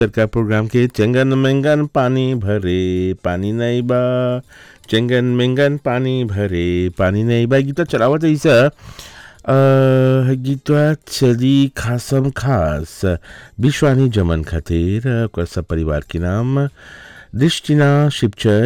का प्रोग्राम के चंगन मेंगन पानी भरे पानी नहीं बा चंगन मेंगन पानी भरे पानी नहीं बा गीता चलावत ऐसा गीता चली खासम खास विश्वानी जमन खातिर ओकर सब परिवार के नाम दृष्टिना शिवचर